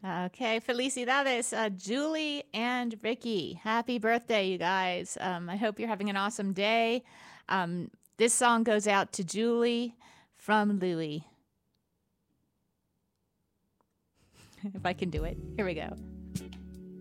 Okay, felicidades, Julie and Ricky. Happy birthday, you guys. I hope you're having an awesome day. This song goes out to Julie from Louie. If I can do it. Here we go.